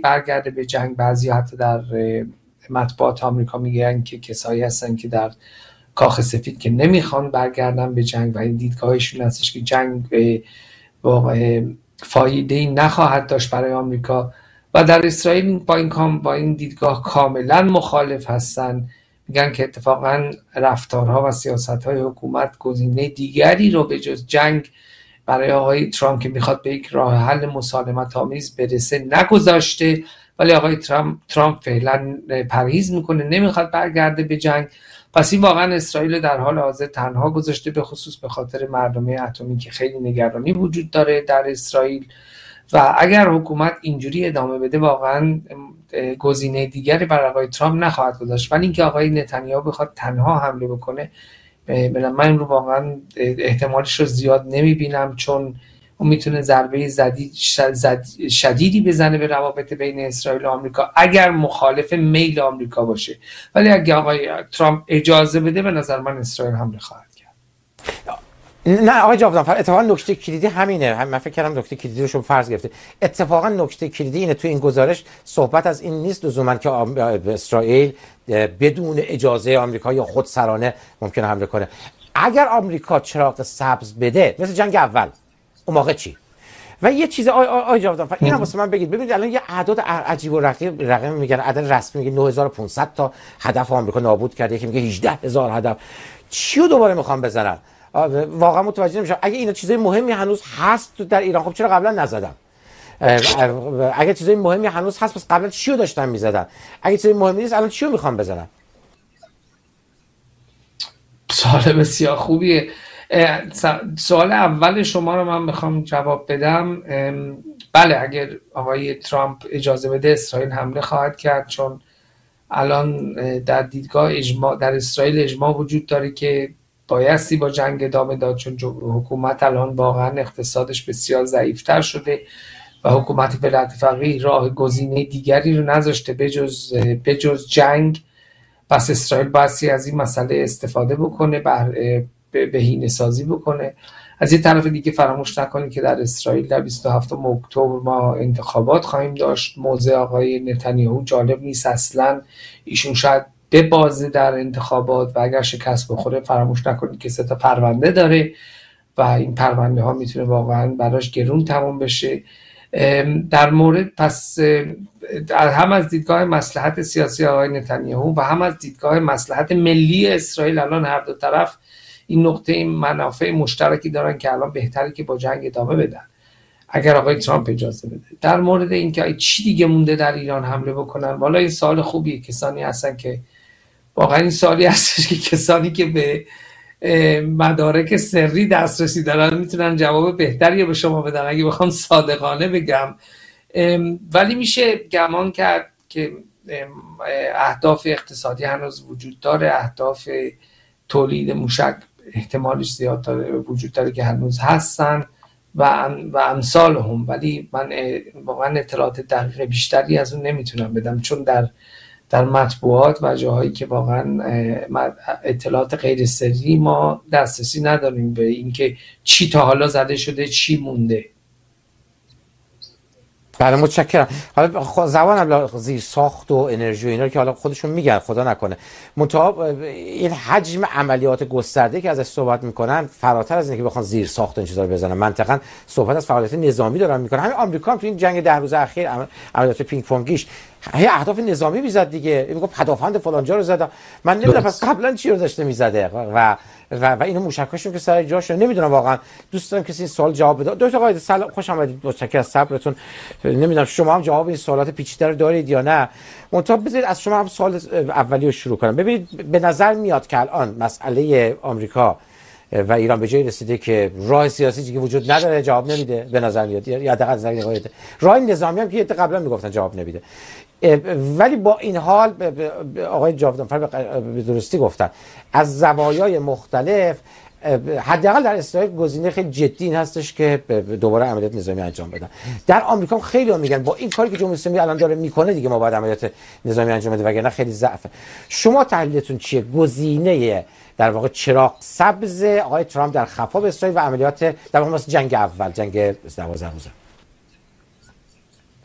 برگرده به جنگ. بعضی حتی در مطبوعات آمریکا میگن که کسایی هستن که در کاخ سفید که نمیخوان برگردن به جنگ و این دیدگاهشون هستش که جنگ به واقع فایده‌ای نخواهد داشت برای آمریکا. و در اسرائیل با این دیدگاه کاملا مخالف هستن، میگن که اتفاقا رفتارها و سیاست‌های حکومت گزینه دیگری رو به جز جنگ برای آقای ترامپ که میخواد به یک راه حل مسالمت آمیز برسه نگذاشته، ولی آقای ترامپ فعلا پرهیز میکنه، نمیخواد برگرده به جنگ. پس این واقعا اسرائیل در حال حاضر تنها گذاشته، به خصوص به خاطر مردمه اتمی که خیلی نگرانی وجود داره در اسرائیل. و اگر حکومت اینجوری ادامه بده واقعا گزینه دیگری برای آقای ترامپ نخواهد گذاشت. ولی اینکه آقای نتانیاهو بخواد تنها حمله بکنه، من این رو واقعا احتمالش رو زیاد نمیبینم، چون اون میتونه ضربه شدیدی بزنه به روابط بین اسرائیل و آمریکا اگر مخالف میل آمریکا باشه. ولی اگه آقای ترامپ اجازه بده، به نظر من اسرائیل حمله خواهد کرد. نه آقای جاودانفر، اتفاقا نکته کلیدی همینه. من فکر کردم نکته کلیدی رو شما فرض گرفتید. اتفاقا نکته کلیدی اینه تو این گزارش صحبت از این نیست لزوما که اسرائیل بدون اجازه آمریکا یا خودسرانه ممکنه حمله کنه. اگر آمریکا چراغ سبز بده مثل جنگ اول، اون موقع چی؟ و یه چیز آقای جاودانفر اینم واسه من بگید. ببینید الان یه اعداد عجیب و رقم میگن، عدد رسمی میگه 9500 تا هدف آمریکا نابود کرده، یکی میگه 18000 هدف. چیو دوباره میخوام بزنن؟ واقعا متوجه نمیشم. اگه اینا چیزای مهمی هنوز هست در ایران، خب چرا قبلا نزدن؟ اگه چیزای مهمی هنوز هست پس قبلا چیو داشتن میزدن؟ اگه چیزای مهمی نیست الان چیو میخوام بزنن؟ سوال بسیار خوبیه. سوال اول شما رو من میخوام جواب بدم. بله، اگر آقای ترامپ اجازه بده اسرائیل حمله خواهد کرد، چون الان در دیدگاه اجماع در اسرائیل اجماع وجود داره که بایستی با جنگ ادامه داد، چون حکومت الان واقعا اقتصادش بسیار ضعیفتر شده و حکومت ولایت فقیه راه گزینه دیگری رو نذاشته به جز جنگ. پس اسرائیل بایستی از این مسئله استفاده بکنه، بهینه‌سازی بکنه. از این طرف دیگه فراموش نکنید که در اسرائیل در 27 اکتبر ما انتخابات خواهیم داشت. موضع آقای نتانیاهو جالب نیست اصلا، ایشون شاید ببازه در انتخابات و اگر شکست بخوره فراموش نکنید که 3 تا پرونده داره و این پرونده ها میتونه واقعا براش گرون تموم بشه. در مورد پس هم از دیدگاه مصلحت سیاسی آقای نتانیاهو و هم از دیدگاه مصلحت ملی اسرائیل، الان هر دو طرف این نقطه منافع مشترکی دارن که الان بهتره که با جنگ ادامه بدن اگر آقای ترامپ اجازه بده. در مورد اینکه چی دیگه مونده در ایران حمله بکنن، والا این سوال خوبیه. کسانی هستن که واقعا این سوالی هستش که کسانی که به مدارک سری دسترسی دارن میتونن جواب بهتری به شما بدن اگه بخوام صادقانه بگم. ولی میشه گمان کرد که اهداف اقتصادی هنوز وجود داره، اهداف تولید موشک احتمالش زیاد داره وجود داره که هنوز هستن و امثال هم، ولی من واقعا اطلاعات دقیق بیشتری از اون نمیتونم بدم، چون در مطبوعات و جاهایی که واقعا اطلاعات غیر سری ما دسترسی نداریم به اینکه چی تا حالا زده شده، چی مونده. بله متشکرم. حالا زبان زیر ساخت و انرژی و اینا که حالا خودشون میگن خدا نکنه، منتها این حجم عملیات گسترده که ازش صحبت میکنن فراتر از اینه که بخوان زیر ساخت و این چیزا رو بزنن. منطقاً صحبت از فعالیت نظامی دارن میکنن. همین آمریکا هم تو این جنگ 10 روز اخیر عملیات پینگ پونگیش هی اهداف نظامی میزد دیگه، میگفت پدافند فلان جا رو زدم. من نمیدونم پس قبلا چی رو داشته میزده و اینو موشکاشون که سر جاشه. نمیدونم واقعا، دوست دارم کسی این سوال جواب بده. دکتر قائد سلام، خوش آمدید، متشکرم از صبرتون. نمیدونم شما هم جواب این سوالات پیچیده رو دارید یا نه. منتها بذارید از شما هم سوال اولی رو شروع کنم. ببینید به نظر میاد که الان مسئله آمریکا و ایران به جایی رسیده که راه سیاسی دیگه وجود نداره، جواب نمیده به نظر میاد، یا حداقل راه نظامی هم که قبلا میگفتن جواب نمیده. ولی با این حال آقای جاودانفر به درستی گفتن از زوایای مختلف حداقل در اسرائیل گزینه خیلی جدی این هستش که دوباره عملیات نظامی انجام بدن. در آمریکا هم خیلی ها میگن با این کاری که جمهوری اسلامی الان داره میکنه دیگه ما باید عملیات نظامی انجام بده وگرنه خیلی ضعفه. شما تحلیلتون چیه؟ گزینه در واقع چراغ سبز آقای ترامپ در خفا به اسرائیل و عملیات در واقع مثل جنگ اول، جنگ 12 روزه.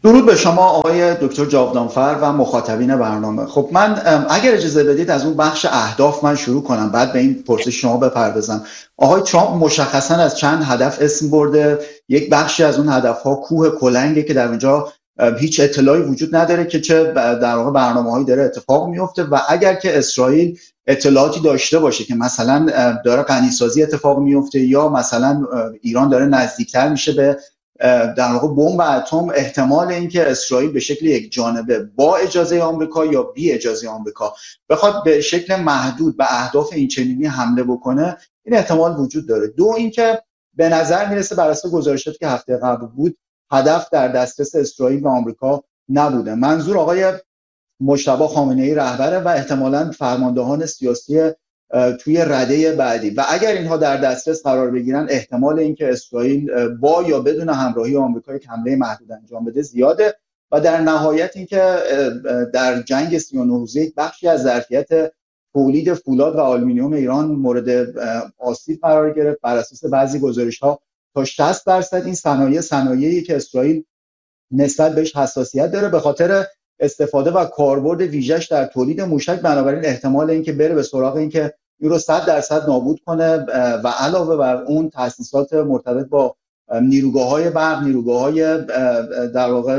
درود به شما آقای دکتر جاودانفر و مخاطبین برنامه. خب من اگر اجازه بدید از اون بخش اهداف من شروع کنم، بعد به این پرسش شما بپردازم. آقای ترامپ مشخصا از چند هدف اسم برده. یک بخشی از اون هدفها کوه کلنگه که در اونجا هیچ اطلاعی وجود نداره که چه در واقع برنامه‌هایی داره اتفاق میفته و اگر که اسرائیل اطلاعاتی داشته باشه که مثلا داره غنیسازی اتفاق میفته یا مثلا ایران داره نزدیکتر میشه به در واقع بمب اتم، احتمال اینکه اسرائیل به شکل یک جانبه با اجازه آمریکا یا بی اجازه آمریکا بخواد به شکل محدود به اهداف اینچنینی حمله بکنه، این احتمال وجود داره. دو اینکه به نظر میرسه بر اساس گزارشاتی که هفته قبل بود هدف در دسترس اسرائیل و آمریکا نبوده. منظور آقای مجتبی خامنه‌ای رهبره و احتمالاً فرماندهان سیاسی توی رده بعدی و اگر اینها در دسترس قرار بگیرن احتمال اینکه اسرائیل با یا بدون همراهی آمریکا یک حمله محدود انجام بده زیاده و در نهایت اینکه در جنگ 39 روزه بخشی از ظرفیت تولید فولاد و آلومینیوم ایران مورد آسیب قرار گرفت. بر اساس بعضی گزارش‌ها تا 60% این صنایعی که اسرائیل نسبت بهش حساسیت داره به خاطر استفاده و کاربرد ویژه‌اش در تولید موشک، بنابراین احتمال اینکه بره به سراغ اینکه این رو 100% نابود کنه و علاوه بر اون تأسیسات مرتبط با نیروگاه‌های برق، نیروگاه‌های در واقع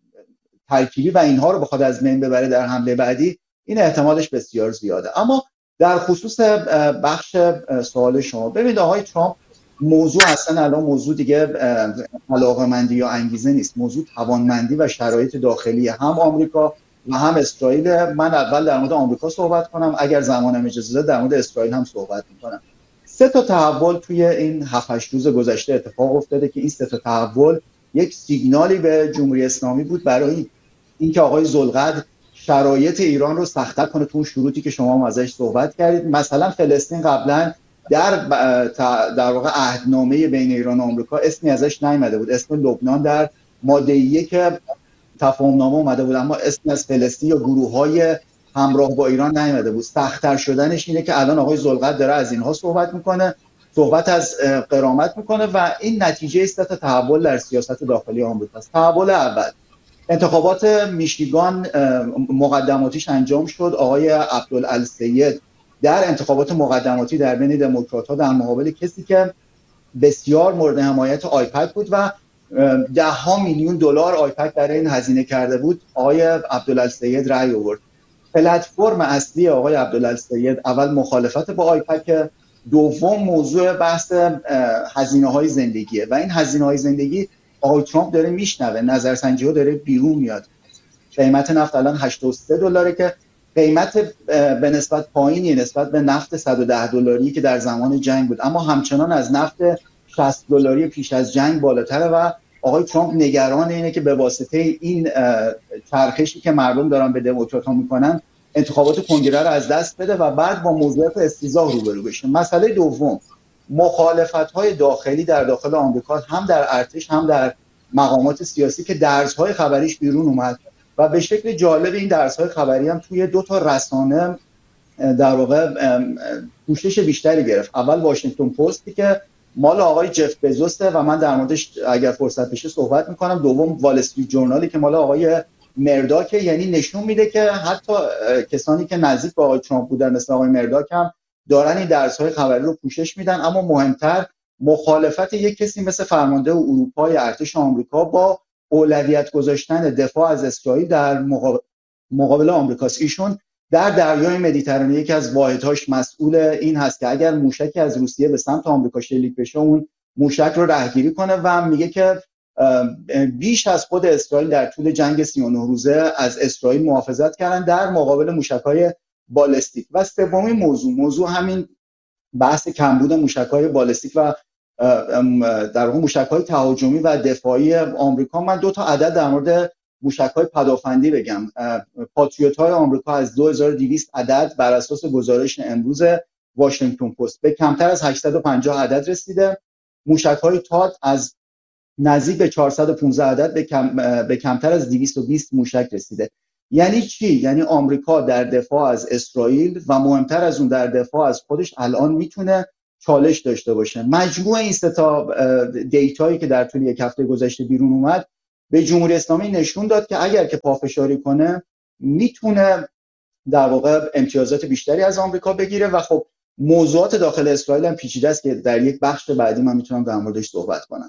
ترکیبی و اینها رو بخواد از بین ببره در حمله بعدی، این احتمالش بسیار زیاده. اما در خصوص بخش سوال شما، ببینید آقای ترامپ موضوع اصلا الان موضوع دیگه علاقه‌مندی یا انگیزه نیست، موضوع توانمندی و شرایط داخلی هم آمریکا و هم اسرائیل. من اول در مورد آمریکا صحبت کنم، اگر زمانم اجازه بده در مورد اسرائیل هم صحبت می‌کنم. 3 تا تحول توی این 7-8 روز گذشته اتفاق افتاده که این 3 تا تحول یک سیگنالی به جمهوری اسلامی بود برای اینکه آقای ذوالقرد شرایط ایران رو سخت‌تر کنه تو شروطی که شما هم ازش صحبت کردید. مثلا فلسطین قبلا در واقع عهدنامه بین ایران و آمریکا اسمی ازش نیامده بود، اسم لبنان در ماده 1 تفاهمنامه اومده بود اما اسمی از فلسطین یا گروه‌های همراه با ایران نیامده بود. سخت‌تر شدنش اینه که الان آقای ذوالقرد داره از اینها صحبت میکنه، صحبت از غرامت میکنه و این نتیجه است تا تحول در سیاست داخلی آمریکا است. تحول اول، انتخابات میشیگان مقدماتیش انجام شد. آقای عبدالسید در انتخابات مقدماتی در بین دموکرات‌ها در مقابل کسی که بسیار مورد حمایت آیپک بود و $10 میلیون آیپک برای این هزینه کرده بود، آقای عبدالسید رأی آورد. پلتفرم اصلی آقای عبدالسید اول مخالفت با آیپک، دوم موضوع بحث هزینه‌های زندگیه و این هزینه‌های زندگی آقای ترامپ داره میشنوه، نظرسنجی‌ها داره بیرون میاد. قیمت نفت الان $83 که قیمت به نسبت پایینی نسبت به نفت $110 که در زمان جنگ بود، اما همچنان از نفت $60 پیش از جنگ بالاتره و آقای ترامپ نگران اینه که به واسطه این چرخشی که مردم دارن به دموکرات‌ها میکنن انتخابات کنگره رو از دست بده و بعد با موضوعات استیضاح روبرو بشه. مسئله دوم، مخالفت‌های داخلی در داخل آمریکا، هم در ارتش هم در مقامات سیاسی که درس‌های خبریش بیرون اومد و به شکل جالب این درس‌های خبری هم توی 2 تا رسانه در واقع پوشش بیشتری گرفت. اول واشنگتن پستی که مال آقای جف بزوسه و من در موردش اگر فرصت بشه صحبت می‌کنم. دوم وال استریت جورنالی که مال آقای مرداک، یعنی نشون میده که حتی کسانی که نزدیک به آقای ترامپ بودن مثل آقای مرداک هم دارن این درس‌های خبری رو پوشش میدن. اما مهمتر مخالفت یک کسی مثل فرمانده اروپای ارتش آمریکا با اولویت گذاشتن دفاع از اسرائیل در مقابل آمریکاست. ایشون در دریای مدیترانه یکی از واحدهاش مسئول این هست که اگر موشکی از روسیه به سمت آمریکا شلیک بشه اون موشک رو رهگیری کنه و میگه که بیش از خود اسرائیل در طول جنگ 39 روزه از اسرائیل محافظت کردن در مقابل موشک‌های بالستیک. و سومین موضوع همین بحث کمبود موشک‌های بالستیک و در واقع موشک‌های تهاجمی و دفاعی آمریکا. من 2 تا عدد در مورد موشک‌های پدافندی بگم. پاتریوت‌های آمریکا از 2200 عدد بر اساس گزارش امروز واشنگتن پست به کمتر از 850 عدد رسیده. موشک‌های تاد از نزدیک به 415 عدد به کمتر از 220 موشک رسیده. یعنی چی؟ یعنی آمریکا در دفاع از اسرائیل و مهمتر از اون در دفاع از خودش الان میتونه چالش داشته باشه. مجموع این 3 تا دیتایی که در طول یک هفته گذشته بیرون اومد به جمهوری اسلامی نشون داد که اگر که پافشاری کنه میتونه در واقع امتیازات بیشتری از آمریکا بگیره و خب موضوعات داخل اسرائیل هم پیچیده است که در یک بخش بعدی من میتونم در موردش صحبت کنم.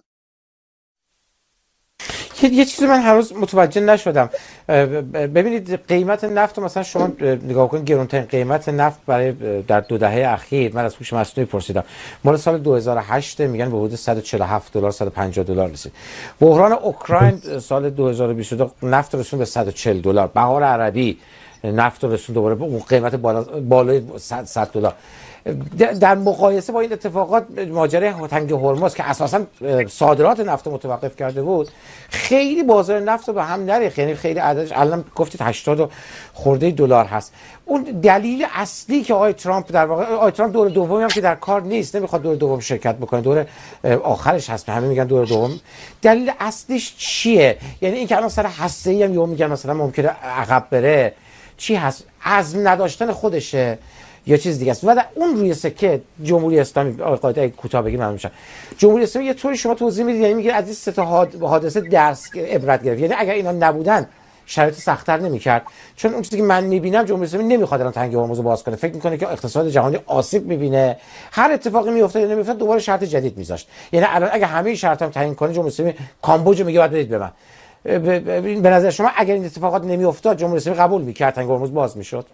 یه چیزی من هنوز متوجه نشدم. ببینید قیمت نفت مثلا شما نگاه کنید، گرانترین قیمت نفت برای در 2 دهه اخیر من از هوش مصنوعی پرسیدم، مال سال 2008 میگن به حدود $147 $150 رسید. بحران اوکراین سال 2022 نفت رسوند به $140. بهار عربی نفت رسوند دوباره به اون قیمت بالای $100. در مقایسه با این اتفاقات ماجرای تنگ هرمز که اساساً صادرات نفت متوقف کرده بود، خیلی بازار نفت به هم نریخت. یعنی خیلی عددش الان گفتید 80 خورده دلار هست. اون دلیل اصلی که آقای ترامپ در واقع آقای ترامپ دور دومی هم که در کار نیست، نمیخواد دور دوم شرکت بکنه، دور آخرش هست، همه میگن دور دوم. دلیل اصلیش چیه؟ یعنی اینکه الان سر هسته‌ای هم میگن مثلا ممکنه عقب بره، چی هست؟ عزم نداشتن خودشه یا چیز دیگه است؟ و در اون روی سکه جمهوری اسلامی قاعده کوتاه بگیم معلوم میشه جمهوری اسلامی یه طوری شما توضیح میدید، یعنی میگه از این سه تا حادثه درس عبرت گرفت. یعنی اگر اینا نبودن شرایط سخت‌تر نمی‌کرد. چون اون چیزی که من می‌بینم جمهوری اسلامی نمی‌خواد الان تنگ هرمز رو باز کنه، فکر می‌کنه که اقتصاد جهانی آسیب می‌بینه، هر اتفاقی میفته یا نمیفته دوباره شرط جدید می‌ذاشت. یعنی الان اگه همه شرطام تعیین کنه جمهوری اسلامی کامبوج میگه باید بدید به من. به نظر شما اگر این اتفاقات نمی‌افتاد جمهوری اسلامی قبول می‌کرد تنگ هرمز باز می‌شد؟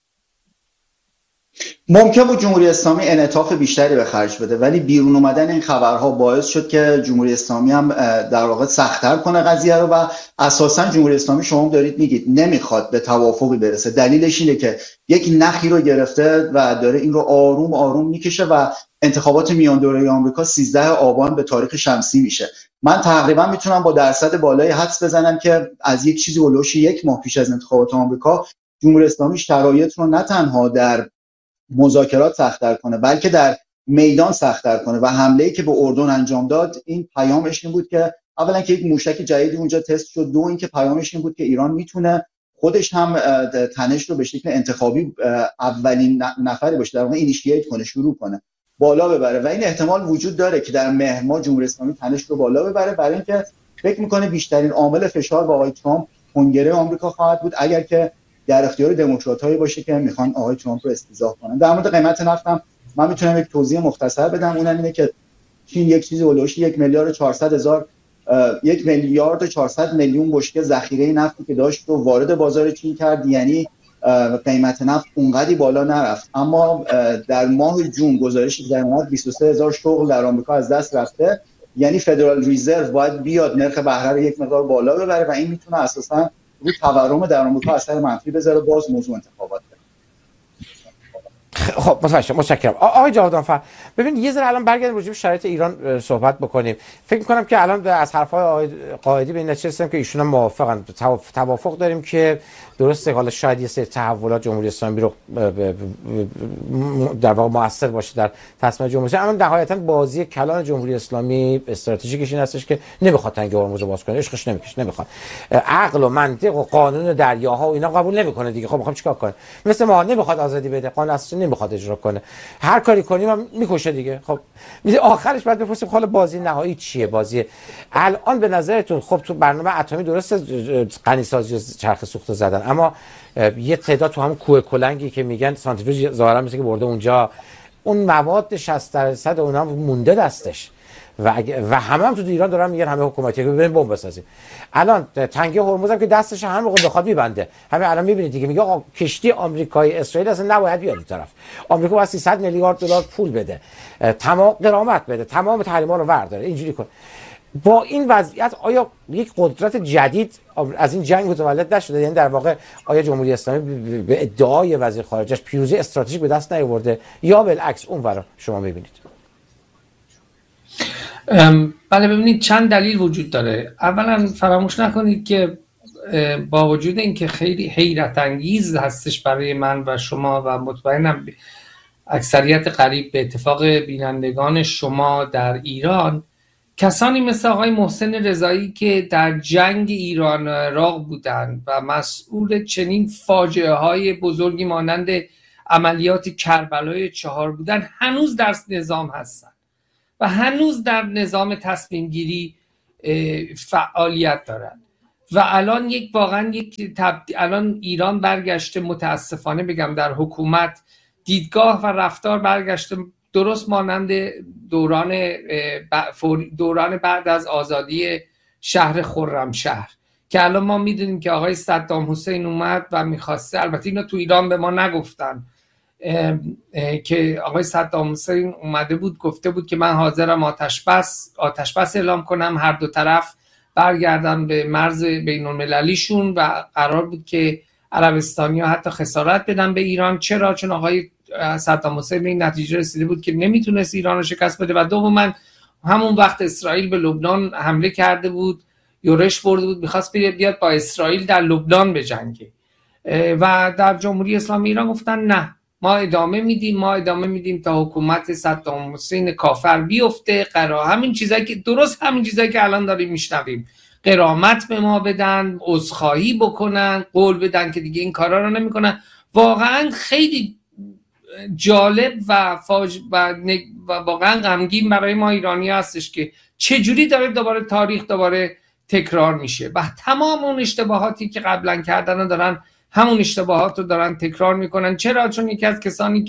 ممکن بود جمهوری اسلامی انعطاف بیشتری به خرج بده، ولی بیرون اومدن این خبرها باعث شد که جمهوری اسلامی هم در واقع سخت‌تر کنه قضیه رو و اساساً جمهوری اسلامی شما دارید میگید نمیخواد به توافقی برسه. دلیلش اینه که یک نخی رو گرفته و داره این رو آروم آروم میکشه و انتخابات میان دوره آمریکا 13 آبان به تاریخ شمسی میشه. من تقریبا میتونم با درصد بالای حدس بزنم که از یک چیزی هولوش 1 ماه پیش از انتخابات آمریکا جمهوری اسلامی شرایط رو نه تنها در مذاکرات سخت‌تر کنه بلکه در میدان سخت‌تر کنه و حمله‌ای که به اردن انجام داد این پیامش این بود که اولا که یک موشک جدیدی اونجا تست شد، دو اینکه پیامش این بود که ایران میتونه خودش هم تنش رو به شکل انتخابی اولین نفری باشه، در واقع اینیشییت کنه، شروع کنه، بالا ببره و این احتمال وجود داره که در مهر ماه جمهوری اسلامی تنش رو بالا ببره، برای اینکه فکر میکنه بیشترین عامل فشار با آقای ترامپ کنگره آمریکا خواهد بود اگر که در اختیار دموکرات‌هایی باشه که میخوان آقای ترامپ رو استیضاح کنن. در مورد قیمت نفت هم من میتونم یک توضیح مختصر بدم، اونم اینه که چین یک چیزی اولش 1,400,000,000 بشکه ذخیره نفتی که داشت رو وارد بازار چین کرد، یعنی قیمت نفت اونقدی بالا نرفت. اما در ماه جون گزارشی که در اومد 23,000 شغل در آمریکا از دست رفته، یعنی فدرال رزرو باید بیاد نرخ بهره رو یک مقدار بالا ببره و این میتونه اساساً رو تورم در آمریکا اثر منفی بذاره. باز موضوع انتخابات. خب متشکرم آقای جاودانفر. ببین یه ذره الان برگردیم راجع به شرایط ایران صحبت بکنیم. فکر می‌کنم که الان از حرف‌های آقای قائدی به این نتیجه رسیدم که ایشون هم موافقن، توافق داریم که درسته حالا شاید یه سری تحولات جمهوری اسلامی رو در واقع مؤثر باشه در تصمیم جمهوری اسلامی، اما نهایتاً بازی کلان جمهوری اسلامی استراتژیکش این هستش که نمیخواد تنگ هرمز رو باز کنه، عشقش نمیکشه، نمیخواد. عقل و منطق و قانون دریاها و اینا قبول نمیکنه دیگه. خب میخوام چیکار کنه؟ مثل ما نمیخواد آزادی بده، قانون اساسی نمیخواد اجرا کنه، هر کاری کنیم هم میکشه دیگه. خب آخرش بعد بپرسیم حالا بازی نهایی چیه؟ بازی الان به نظرتون خب تو برنامه اتمی درسته غنیسازی و چرخ سوخته زدن، اما یه تعداد تو همون کوه کلنگی که میگن سانتریفیوژ ظاهرا مثل که برده اونجا، اون مواد 60% اونها مونده دستش و همه هم تو ایران دارن میگن همه حکومتی که بریم بمب بسازیم. الان تنگه هرمز هم که دستش هر موقع بخواد میبنده. همه الان میبینید دیگه، میگه آقا کشتی آمریکایی اسرائیل اصلا نباید بیاد این طرف، آمریکا باید 300 میلیارد دلار پول بده، تمام غرامت بده، تمام تحریما رو ورداره، اینجوری کن. با این وضعیت آیا یک قدرت جدید از این جنگ متولد نشده؟ یعنی در واقع آیا جمهوری اسلامی به ادعای وزیر خارجش پیروزی استراتژیک به دست نیاورده یا بالعکس اونورا شما میبینید؟ بله ببینید چند دلیل وجود داره. اولا فراموش نکنید که با وجود اینکه خیلی حیرت انگیز هستش برای من و شما و مطمئنم اکثریت قریب به اتفاق بینندگان شما در ایران، کسانی مثل آقای محسن رضایی که در جنگ ایران و عراق بودند و مسئول چنین فاجعه های بزرگی مانند عملیات کربلای 4 بودند هنوز در نظام هستند و هنوز در نظام تصمیم گیری فعالیت دارن و الان واقعا الان ایران برگشته، متاسفانه بگم، در حکومت دیدگاه و رفتار برگشته درست مانند دوران بعد از آزادی شهر خرمشهر که الان ما میدونیم که آقای صدام حسین اومد و میخواسته، البته اینا تو ایران به ما نگفتن، که آقای صدام حسین اومده بود گفته بود که من حاضرم آتش بس اعلام کنم، هر دو طرف برگردن به مرز بین المللیشون و قرار بود که عربستانی‌ها حتی خسارت بدن به ایران. چرا؟ چون آقای صدام حسین به این نتیجه رسیده بود که نمیتونست ایران رو شکست بده و دوما همون وقت اسرائیل به لبنان حمله کرده بود، یورش برده بود، میخواست بیاد با اسرائیل در لبنان بجنگه و در جمهوری اسلامی ایران گفتن نه، ما ادامه میدیم تا حکومت صدام حسین کافر بیفته، همین چیزایی که الان داریم میشنویم، غرامت به ما بدن، عذرخواهی بکنن، قول بدن که دیگه این کارا رو نمیکنن. واقعا خیلی جالب و واقعا غمگین برای ما ایرانی هستش که چجوری داره دوباره تاریخ تکرار میشه و تمام اون اشتباهاتی که قبلا کردن دارن همون اشتباهات رو دارن تکرار میکنن. چرا؟ چون یکی از کسانی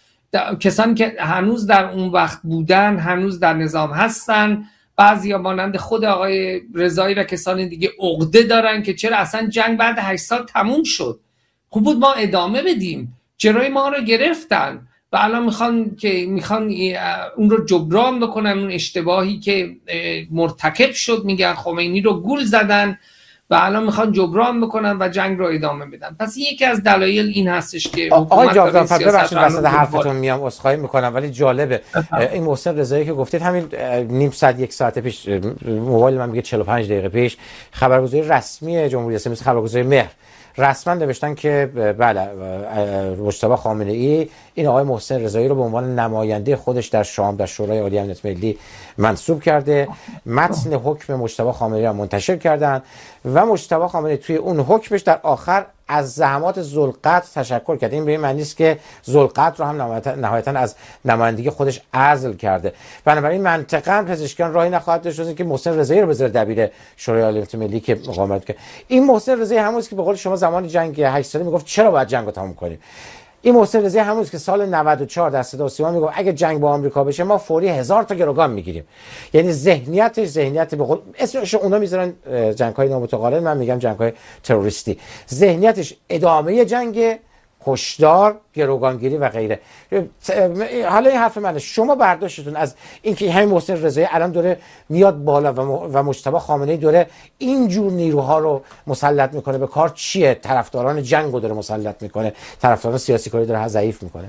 که هنوز در اون وقت بودن، هنوز در نظام هستن، بعضیا مانند خود آقای رضایی و کسان دیگه عقده دارن که چرا اصلا جنگ بعد 8 سال تموم شد، خوب بود ما ادامه بدیم، جلوی ما رو گرفتن و الان میخوان اون رو جبران بکنن، اون اشتباهی که مرتکب شد، میگن خمینی رو گول زدن و الان میخوان جبران بکنن و جنگ رو ادامه بدن. پس یکی از دلایل این هستش که آقای جاودانفر ببخشید وسط حرفتون میام، عذرخواهی میکنم ولی جالبه این محسن رضایی که گفتید همین نیم ساعت یک ساعت پیش موبایل من میگه 45 دقیقه پیش خبرگزاری رسمی جمهوری اسلامی خبرگزاری مهر رسما نوشتن که بله مجتبی خامنه‌ای این آقای محسن رضایی رو به عنوان نماینده خودش در شام در شورای عالی امنیت ملی منصوب کرده. متن حکم مجتبی خامنه‌ای را منتشر کردن و مجتبی خامنه‌ای توی اون حکمش در آخر از زحمات ذوالقرن تشکر کرد. این به این معنی است که ذوالقرن رو هم نهایتاً از نمایندگی خودش عزل کرده. بنابراین منطقاً پزشکان راهی نخواهد داشت جز که محسن رضایی رو بذاره دبیر شورای عالی امنیت ملی که مقاومت کنه. این محسن رضایی همون است که به قول شما زمان جنگ 8 ساله میگفت چرا باید جنگ رو تموم کنیم. این محسن رضایی همون است که سال 94 در صدا و سیما میگفت اگه جنگ با آمریکا بشه ما فوری 1000 تا گروگان میگیریم. یعنی ذهنیت به قول اسمش اونا میذارن جنگ‌های نامتقارن، من میگم جنگ‌های تروریستی. ذهنیتش ادامه جنگ، کشدار، گروگانگیری و غیره. حالا این حرف منه، شما برداشتتون از اینکه همین محسن رضایی الان داره میاد بالا و مجتبی خامنه‌ای داره اینجور نیروها رو مسلط میکنه به کار چیه؟ طرفداران جنگ رو داره مسلط میکنه، طرفداران سیاسی کاری داره ضعیف میکنه.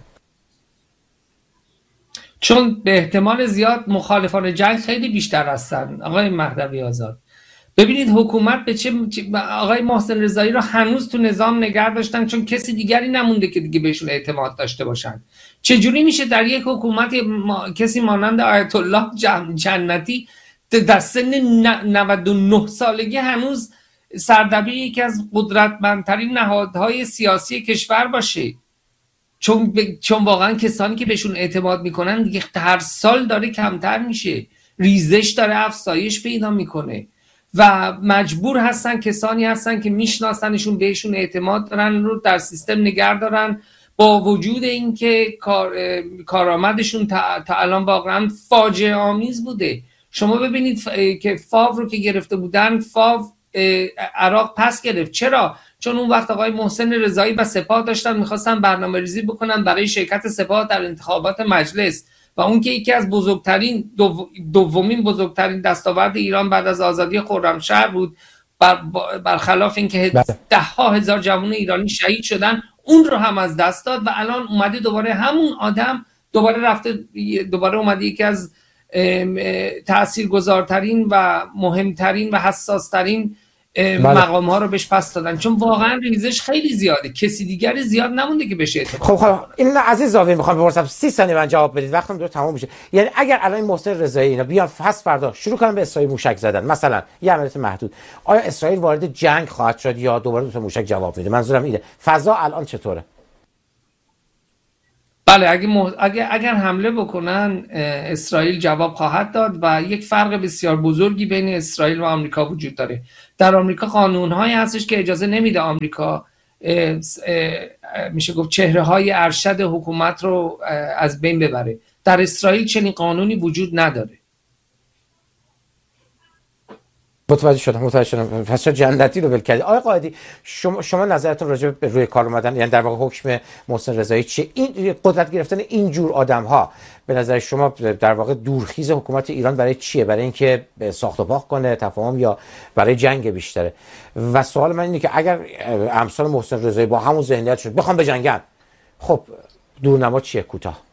چون به احتمال زیاد مخالفان جنگ خیلی بیشتر هستن. آقای مهدوی آزاد ببینید حکومت به چه آقای محسن رضایی رو هنوز تو نظام نگه داشتن چون کسی دیگری نمونده که دیگه بهشون اعتماد داشته باشن. چجوری میشه در یک حکومت کسی مانند آیت الله جنتی در سن 99 سالگی هنوز سردبیر یکی از قدرتمندترین نهادهای سیاسی کشور باشه؟ چون واقعا کسانی که بهشون اعتماد میکنن دیگه هر سال داره کمتر میشه، ریزش داره افزایش پیدا میکنه و مجبور هستن کسانی هستن که میشناسنشون بهشون اعتماد دارن رو در سیستم نگه دارن، با وجود اینکه کارآمدشون تا الان واقعا فاجعه آمیز بوده. شما ببینید که فاو رو که گرفته بودن، فاو عراق پس گرفت. چرا؟ چون اون وقت آقای محسن رضایی و سپاه داشتن میخواستن برنامه ریزی بکنن برای شرکت سپاه در انتخابات مجلس و اون که یکی از دومین بزرگترین دستاورد ایران بعد از آزادی خرمشهر بود، برخلاف اینکه ده ها هزار جوان ایرانی شهید شدن، اون رو هم از دست داد و الان اومده دوباره همون آدم دوباره اومده یکی از تاثیرگذارترین و مهمترین و حساسترین مقام ها رو بهش پس دادن، چون واقعا ریزش خیلی زیاده، کسی دیگری زیاد نمونده که بشه. خب این عزیز زاویه میخوام بپرسم 30 ثانیه من جواب بدید، وقتم داره تموم میشه. یعنی اگر الان محسن رضایی اینا بیان فردا شروع کنن به اسرائیل موشک زدن، مثلا یه عملیات محدود، آیا اسرائیل وارد جنگ خواهد شد یا دوباره دو تا موشک جواب میده؟ منظورم اینه فضا الان چطوره؟ بله اگر حمله بکنن اسرائیل جواب خواهد داد و یک فرق بسیار بزرگی بین اسرائیل و آمریکا وجود داره. در آمریکا قانون‌هایی هستش که اجازه نمیده آمریکا میشه گفت چهره‌های ارشد حکومت رو از بین ببره. در اسرائیل چنین قانونی وجود نداره. متوجه شدم. پس چرا جنتی رو ول کردی؟ آقای قائدی، شما نظرتون راجع به روی کار اومدن، یعنی در واقع حکم محسن رضایی چیه؟ این قدرت گرفتن این جور آدم‌ها به نظر شما در واقع دورخیز حکومت ایران برای چیه؟ برای اینکه ساخت و پاخت کنه تفاهم، یا برای جنگ بیشتره؟ و سوال من اینه که اگر امثال محسن رضایی با همون ذهنیت شد بخوام بجنگن، خب دورنما چیه؟ کوتاه.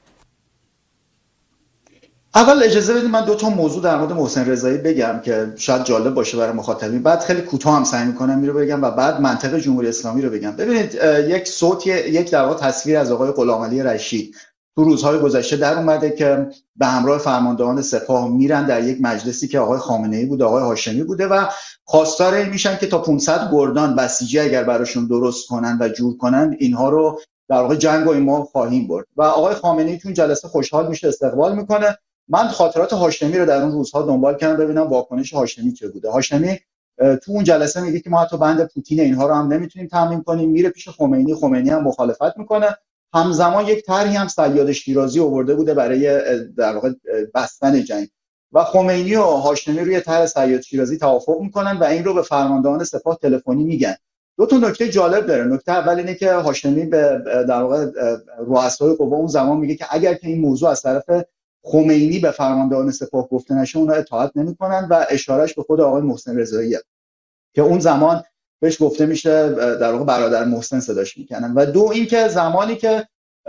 اول اجازه بدید من 2 موضوع در مورد محسن رضایی بگم که شاید جالب باشه برای مخاطبین. بعد خیلی کوتاه هم سعی می‌کنم رو بگم و بعد منطق جمهوری اسلامی رو بگم. ببینید یک یک در واقع تصویر از آقای غلامعلی رشید تو روزهای گذشته در اومده که به همراه فرماندهان سپاه میرن در یک مجلسی که آقای خامنه‌ای بوده، آقای هاشمی بوده و خواستار این میشن که تا 500 گردان بسیجی اگر براشون درست کنن و جور کنن اینها رو در واقع جنگ و ما خواهیم برد. و آقای خامنه‌ای تو جلسه خوشحال میشه، استقبال میکنه. من خاطرات هاشمی رو در اون روزها دنبال کردم ببینم واکنش هاشمی چه بوده. هاشمی تو اون جلسه میگه که ما حتی بند پوتین اینها رو هم نمیتونیم تامین کنیم. میره پیش خمینی هم مخالفت میکنه. همزمان یک طرحی هم صیاد شیرازی آورده بوده برای در واقع بستن جنگ و خمینی و هاشمی روی طرح صیاد شیرازی توافق میکنن و این رو به فرماندهان سپاه تلفنی میگن. 2 نکته جالب داره. نکته اول اینه که هاشمی به در واقع رؤسای قوا اون زمان میگه که اگر که این موضوع از طرف خمینی به فرماندهان سپاه گفته نشه اونها اطاعت نمی‌کنن و اشارهش به خود آقای محسن رضایی که اون زمان بهش گفته میشه در واقع برادر محسن صداش میکنن. و 2 اینکه زمانی که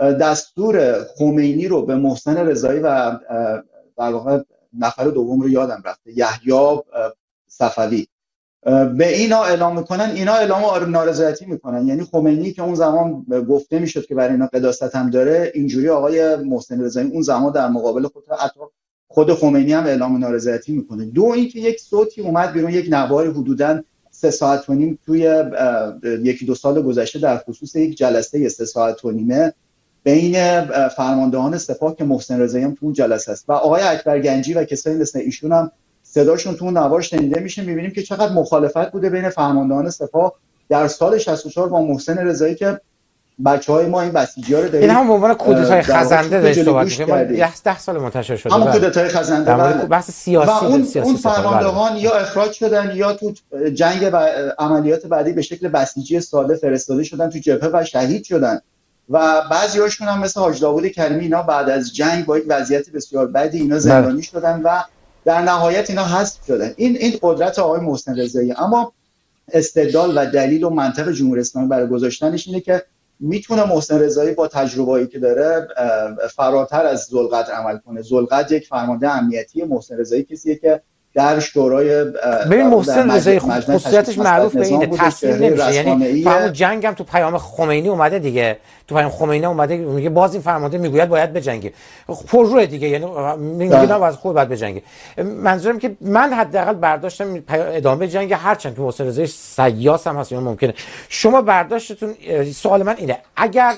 دستور خمینی رو به محسن رضایی و در واقع نفر دوم رو یادم رفته یحیی صفوی به اینا اعلام میکنن، اینا اعلام نارضایتی میکنن. یعنی خمینی که اون زمان گفته میشد که برای اینا قداست هم داره، اینجوری آقای محسن رضایی اون زمان در مقابل خود خمینی هم اعلام نارضایتی میکنه. 2 اینکه یک صوتی اومد بیرون، یک نواری حدوداً 3 ساعت و نیم توی 1-2 سال گذشته در خصوص یک جلسه 3 ساعت و نیمه بین فرماندهان سپاه که محسن رضایی هم تو اون جلسه است و آقای اکبر گنجی و کسایی مثل ایشون هم صداشون تو اون نوار شنیده میشه. میبینیم که چقدر مخالفت بوده بین فرماندهان سپاه در سال 64 با محسن رضایی که بچهای ما این بسیجی‌ها رو داریم. این هم به عنوان کودتای خزنده داشت صحبت می‌کنیم. 10 سال منتشر شده. همون کودتای خزنده در بحث سیاسی و اون فرماندهان یا اخراج شدن یا تو جنگ و عملیات بعدی به شکل بسیجی ساده فرستاده شدن تو جبهه و شهید شدن و بعضی‌هاشون هم مثل حاج داوود کریمی اینا بعد از جنگ با یک وضعیت بسیار بدی اینا زندانی شدن و در نهایت اینا حذف شدن. این قدرت آقای محسن رضایی. اما استدلال و دلیل و منطق جمهوری اسلامی برای گذاشتنش اینه که میتونه محسن رضایی با تجربه‌ای که داره فراتر از ذوالقدر عمل کنه. ذوالقدر یک فرمانده امنیتی، محسن رضایی کسیه که در شورای ببین محسن رضایی خصوصیتش معروف به اینه تسلیم نمیشه. یعنی همون جنگ هم تو پیام خمینی اومده دیگه، تو پیام خمینی اومده میگه باز این فرمانده میگوید باید بجنگی، پرروه دیگه، یعنی میگه نه باز خود باید بجنگی. منظورم که من حداقل برداشتم ادامه جنگ، هرچند که محسن رضایی سیاس هم هست ممکنه. شما برداشتتون، سوال من اینه اگر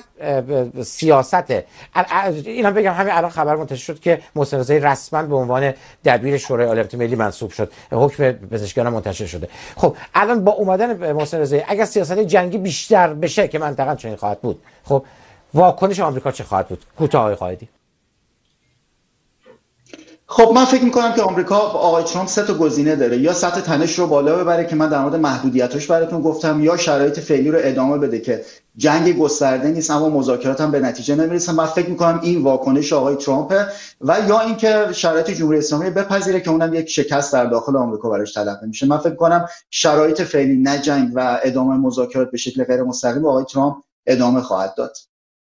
سیاست اینا بگم همین الان خبر منتشر شد که محسن رضایی رسما به عنوان دبیر شورای المپیک ملی منصوب شد، حکم پزشکیان منتشر شده. خب الان با اومدن محسن رضایی اگر سیاست جنگی بیشتر بشه که منطقاً چنین خواهد بود، خب واکنش آمریکا چه خواهد بود؟ کوتاه آقای قائدی. خب من فکر میکنم که آمریکا آقای ترامپ 3 گزینه داره، یا سطح تنش رو بالا ببره که من در مورد محدودیتاش براتون گفتم، یا شرایط فعلی رو ادامه بده که جنگ گسترده نیست اما مذاکرات هم به نتیجه نمیرسن. من فکر میکنم این واکنش آقای ترامپ، و یا اینکه شرایط جمهوری اسلامی بپذیره که اونم یک شکست در داخل آمریکا براش تلقی میشه. من فکر میکنم شرایط فعلی نه جنگ و ادامه مذاکرات به شکل غیر مستقیم آقای ترامپ ادامه خواهد داد.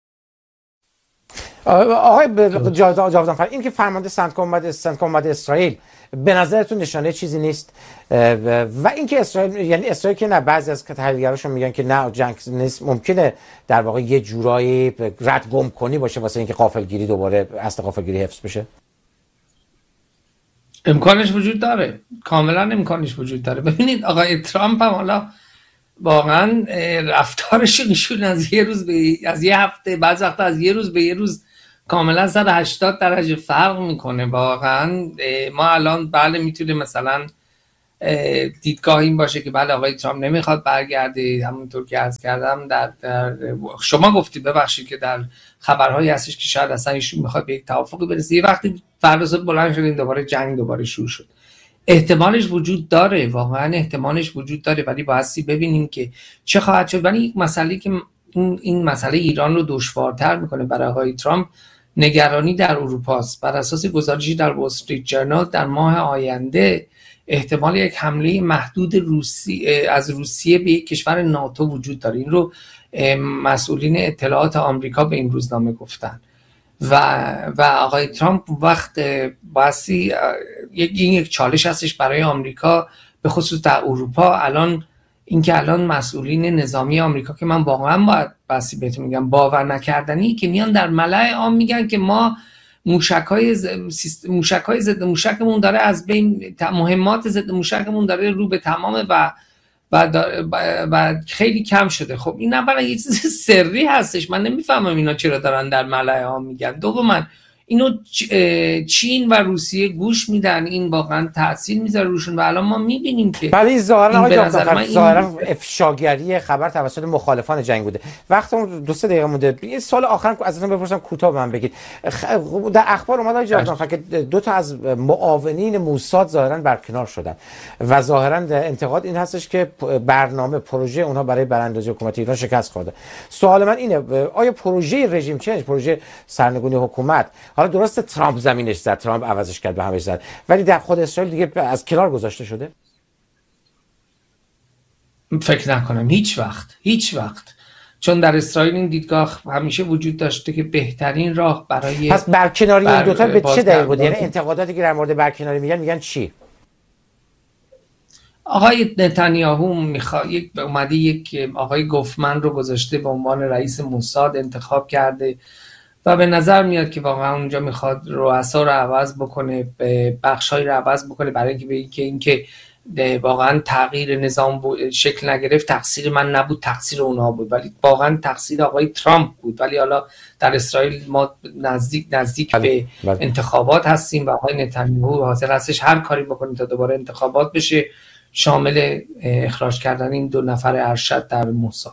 آقای جاودانفر، این که فرمانده سنتکام اومده اسرائیل به نظرتون نشانه چیزی نیست؟ و اینکه اسرائیل، یعنی اسرائیل که نه، بعضی از تحلیلگراشون میگن که نه جنگ نیست، ممکنه در واقع یه جورایی رد گم کنی باشه واسه اینکه غافلگیری دوباره اصل غافلگیری حفظ بشه. امکانش وجود داره، کاملا امکانش وجود داره. ببینید آقای ترامپ هم حالا واقعا رفتارش نشون از یه روز به از یه هفته، بعضی وقتا از یه روز به یه روز کاملا 180 درجه فرق میکنه واقعا. ما الان بله میتونه مثلا دیدگاه این باشه که بله آقای ترامپ نمیخواد برگرده، همونطور که عرض کردم در شما گفتید ببخشید که در خبرهایی هستش که شاید اصلا ایشون میخواد به یک توافقی برسه، یه وقتی فردا صبح بلند شدیم دوباره جنگ دوباره شروع شد. احتمالش وجود داره، واقعا احتمالش وجود داره، ولی بایستی ببینیم که چه خواهد شد. ولی یک مسئله که این مسئله ایران رو دشوارتر میکنه برای آقای ترامپ، نگرانی در اروپا است. بر اساس گزارشی در وال استریت ژورنال در ماه آینده احتمال یک حمله محدود از روسیه به یک کشور ناتو وجود داره. این رو مسئولین اطلاعات آمریکا به این روزنامه گفتن و آقای ترامپ وقت بایستی این یک چالش هستش برای آمریکا، به خصوص در اروپا. الان مسئولین نظامی آمریکا که من واقعا بایستی بهتون میگم باور نکردنی که میان در ملأ عام میگن که ما موشک‌های ضد موشکمون داره از بین، مهمات ضد موشکمون داره رو به تمامه و خیلی کم شده. خب این اولا یه چیز سری هستش، من نمیفهمم اینا چرا دارن در ملأ عام میگن. دوما اینو چین و روسیه گوش میدن، این واقعا تاثیر میذاره روشون و الان ما میبینیم که ولی ظاهرا افشاگری خبر توسط مخالفان جنگ بوده. وقتمون 2-3 دقیقه مونده، یه سوال آخرم ازتون بپرسم کوتاه به من بگید. در اخبار اومد آقای جاودانفر که 2 تا از معاونین موساد ظاهرا برکنار شدن و ظاهرا انتقاد این هستش که برنامه پروژه اونها برای براندازی حکومت ایران شکست خورده. سوال من اینه، آیا پروژه رژیم چنج، پروژه سرنگونی حکومت، حالا درسته ترامپ زمینش زد، ترامپ عوضش کرد، به همش زد، ولی در خود اسرائیل دیگه از کنار گذاشته شده؟ فکر نکنم هیچ وقت، چون در اسرائیل این دیدگاه همیشه وجود داشته که بهترین راه برای پس برکناری این دوتا به چه دلیل بود؟ یعنی انتقاداتی که در مورد برکناری میگن چی؟ آقای نتانیاهو اومده یک آقای گوفمن رو گذاشته به عنوان رئیس موساد انتخاب کرده و به نظر میاد که واقعا اونجا میخواد رؤسا رو عوض بکنه، بخشایی رو عوض بکنه برای اینکه واقعا تغییر نظام شکل نگرفت. تقصیر من نبود، تقصیر اونها بود، ولی واقعا تقصیر آقای ترامپ بود. ولی حالا در اسرائیل ما نزدیک به انتخابات هستیم و آقای نتانیاهو حاضر هستش هر کاری بکنه تا دوباره انتخابات بشه، شامل اخراج کردن این 2 نفر ارشد در موساد.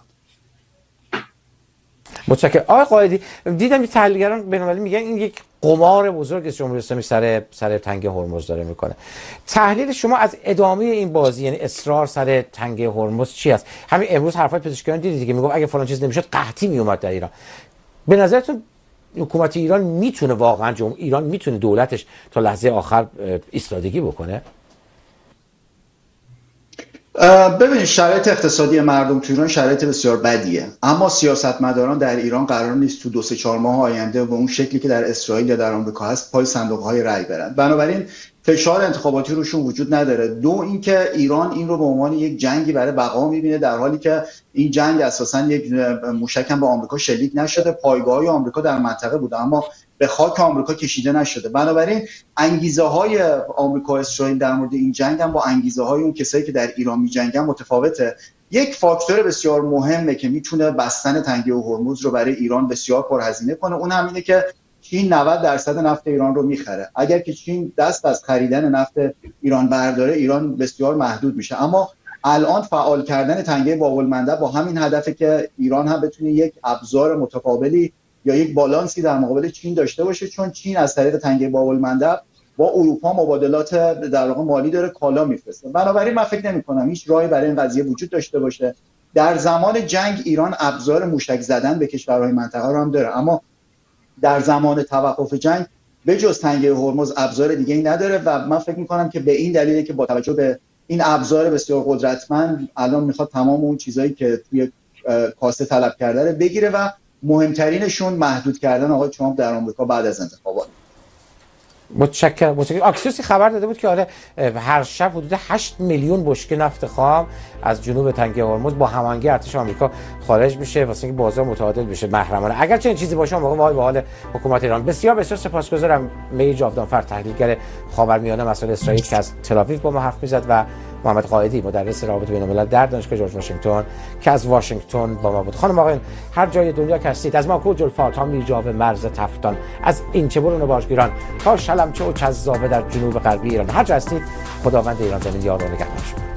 متشکرم. آقای قائدی، دیدم این تحلیلگران بین‌المللی میگن این یک قمار بزرگ است جمهوری اسلامی سر تنگه هرمز داره میکنه. تحلیل شما از ادامه این بازی، یعنی اصرار سر تنگه هرمز چی است؟ همین امروز حرفای پزشکیان دیدید که میگفت اگه فلان چیز نمیشد قحطی میومد در ایران. به نظرتون حکومت ایران میتونه واقعا ایران میتونه دولتش تا لحظه آخر ایستادگی بکنه؟ ببینید شرایط اقتصادی مردم تو ایران شرایط بسیار بدیه، اما سیاستمداران در ایران قرار نیست تو 2-4 ماه آینده به اون شکلی که در اسرائیل یا در آمریکا هست پای صندوق‌های رأی برن. بنابراین فشار انتخاباتی روشون وجود نداره. دو اینکه ایران این رو به عنوان یک جنگی برای بقا می‌بینه، در حالی که این جنگ اساساً یک موشک هم به آمریکا شلیک نشده، پایگاه‌های آمریکا در منطقه بوده اما به خاک آمریکا کشیده نشده. بنابراین انگیزه‌های آمریکا و اسرائیل در مورد این جنگ هم با انگیزه‌های اون کسایی که در ایران می‌جنگن متفاوته. یک فاکتور بسیار مهمه که میتونه بستن تنگه هرمز رو برای ایران بسیار پرهزینه کنه، اون هم اینه که چین 90% نفت ایران رو میخره. اگر که چین دست از خریدن نفت ایران برداره، ایران بسیار محدود میشه. اما الان فعال کردن تنگه باب‌المندب با همین هدفه که ایران هم بتونه یک ابزار متقابلی یا یک بالانسی در مقابل چین داشته باشه، چون چین از طریق تنگه باب‌المندب با اروپا مبادلات در واقع مالی داره، کالا میفرسته. بنابراین من فکر نمی‌کنم هیچ راهی برای این قضیه وجود داشته باشه. در زمان جنگ ایران ابزار موشک زدن به کشورهای منطقه رو هم داره، اما در زمان توقف جنگ به جز تنگه هرمز ابزار دیگه‌ای نداره و من فکر می‌کنم که به این دلیله که با توجه به این ابزار بسیار قدرتمند الان میخواد تمام اون چیزایی که توی کاسه طلب کرده رو بگیره و مهمترینشون محدود کردن آقای ترامپ در آمریکا بعد از انتخابات. متشکرم. اکسیوسی خبر داده بود که آره هر شب حدود 8 میلیون بشکه نفت خام از جنوب تنگه هرمز با هماهنگی ارتش آمریکا خارج میشه واسه اینکه بازار متعادل بشه محرمانه. اگر چنین چیزی باشه موقع وای به حال حکومت ایران. بسیار بسیار سپاسگزارم. می جاودانفر تحلیلگر خاورمیانه مسائل اسرائیل که از تل آویو با ما حرف میزد و محمد قائدی مدرس روابط بین‌الملل در دانشگاه جورج واشنگتن که از واشنگتن با ما بود. خانم آقایان هر جای دنیا که هستید، از ماکو جلفا تا میرجاو مرز تفتان، از اینچه برون و باشگیران تا شلمچه و چذابه در جنوب غربی ایران، هر جا هستید خداوند ایران زمین یار و نگهدار شما.